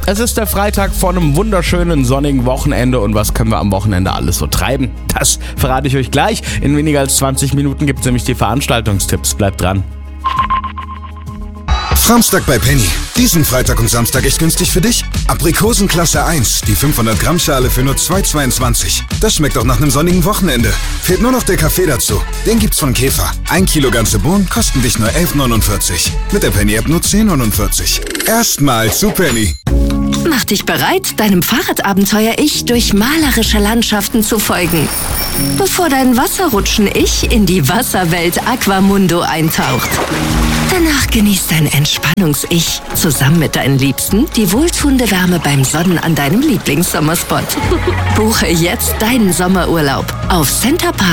Es ist der Freitag vor einem wunderschönen sonnigen Wochenende und was können wir am Wochenende alles so treiben? Das verrate ich euch gleich. In weniger als 20 Minuten gibt es nämlich die Veranstaltungstipps. Bleibt dran. Samstag bei Penny. Diesen Freitag und Samstag echt günstig für dich? Aprikosen Klasse 1, die 500 Gramm Schale für nur 2,22. Das schmeckt auch nach einem sonnigen Wochenende. Fehlt nur noch der Kaffee dazu. Den gibt's von Käfer. 1 Kilo ganze Bohnen kosten dich nur 11,49. Mit der Penny-App nur 10,49. Erstmal zu Penny. Mach dich bereit, deinem Fahrradabenteuer-Ich durch malerische Landschaften zu folgen. Bevor dein Wasserrutschen-Ich in die Wasserwelt Aquamundo eintaucht. Danach genießt dein Entspannungs-Ich zusammen mit deinen Liebsten die wohltuende Wärme beim Sonnen an deinem Lieblingssommerspot. Buche jetzt deinen Sommerurlaub auf centerparks.com.